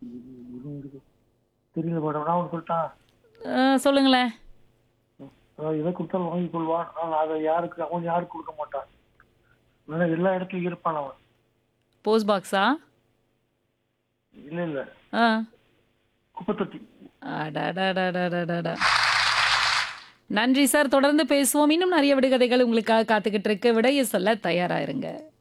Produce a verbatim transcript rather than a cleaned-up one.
தெரியல மேடம். நான் ஒன்று சொல்லிட்டான். அ சொல்லுங்களேன். அதாவது எதை கொடுத்தாலும் வாங்கிக் கொள்வான். ஆனால் அதை யாருக்கு அவன் யாருக்கு கொடுக்க மாட்டான். ஆனா எல்லா இடத்துலயும் இருப்பான் அவன். போஸ்ட் பாக்ஸா? இல்ல இல்ல. ஆ. குப்பை தொட்டி. அடடடடடடடா! நன்றி சார். தொடர்ந்து பேசுவோம். இன்னும் நெறைய விடுகதைகள் உங்களுக்காக காத்துக்கிட்டு இருக்கு. விடைய சொல்ல தயாரா இருங்க.